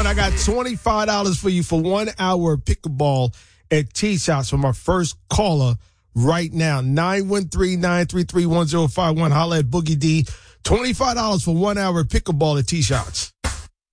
I got $25 for you for 1 hour of pickleball at T-Shots from our first caller right now. 913-933-1051. Holla at Boogie D. $25 for 1 hour of pickleball at T-Shots.